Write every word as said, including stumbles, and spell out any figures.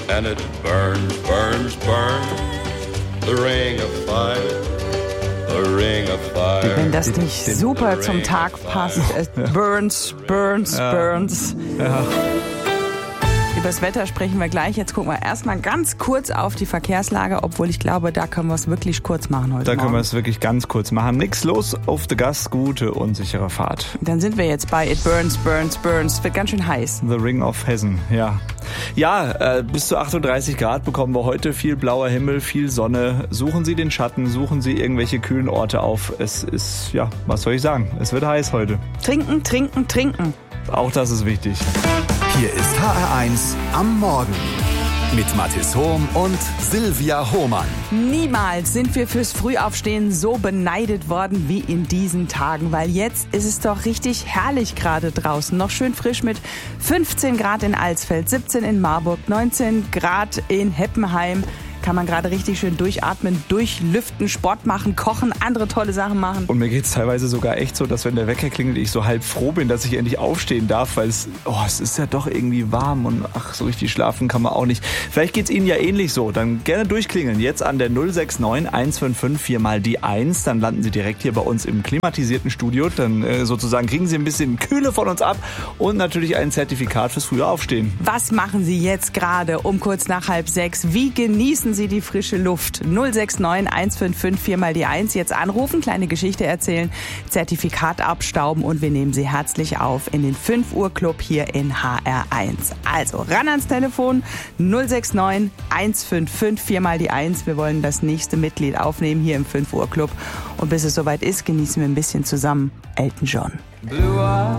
and it burns, burns, burns. The ring of fire, the ring of fire. Wenn das nicht super zum Tag passt, es burns, burns, Ja. burns. Ja. Über das Wetter sprechen wir gleich. Jetzt gucken wir erstmal ganz kurz auf die Verkehrslage, obwohl ich glaube, da können wir es wirklich kurz machen heute Da können wir Morgen. es wirklich ganz kurz machen. Nix los, auf der Gas, gute und sichere Fahrt. Dann sind wir jetzt bei It Burns, Burns, Burns. Wird ganz schön heiß. The Ring of Hessen, ja. Ja, äh, bis zu achtunddreißig Grad bekommen wir heute. Viel blauer Himmel, viel Sonne. Suchen Sie den Schatten, suchen Sie irgendwelche kühlen Orte auf. Es ist, ja, was soll ich sagen? Es wird heiß heute. Trinken, trinken, trinken. Auch das ist wichtig. Hier ist H R eins am Morgen mit Mathis Hohm und Silvia Hohmann. Niemals sind wir fürs Frühaufstehen so beneidet worden wie in diesen Tagen, weil jetzt ist es doch richtig herrlich gerade draußen. Noch schön frisch mit fünfzehn Grad in Alsfeld, siebzehn in Marburg, neunzehn Grad in Heppenheim. Kann man gerade richtig schön durchatmen, durchlüften, Sport machen, kochen, andere tolle Sachen machen. Und mir geht's teilweise sogar echt so, dass wenn der Wecker klingelt, ich so halb froh bin, dass ich endlich aufstehen darf, weil es, oh, es ist ja doch irgendwie warm und ach, so richtig schlafen kann man auch nicht. Vielleicht geht's Ihnen ja ähnlich so. Dann gerne durchklingeln. Jetzt an der null sechs neun eins fünf fünf vier mal die eins. Dann landen Sie direkt hier bei uns im klimatisierten Studio. Dann äh, sozusagen kriegen Sie ein bisschen Kühle von uns ab und natürlich ein Zertifikat fürs frühe Aufstehen. Was machen Sie jetzt gerade um kurz nach halb sechs? Wie genießen Sie die frische Luft? null sechs neun eins fünf fünf vier mal die eins. Jetzt anrufen, kleine Geschichte erzählen, Zertifikat abstauben und wir nehmen Sie herzlich auf in den fünf Uhr Club hier in H R eins. Also ran ans Telefon null sechs neun eins fünf fünf vier mal die eins. Wir wollen das nächste Mitglied aufnehmen hier im fünf Uhr Club. Und bis es soweit ist, genießen wir ein bisschen zusammen Elton John.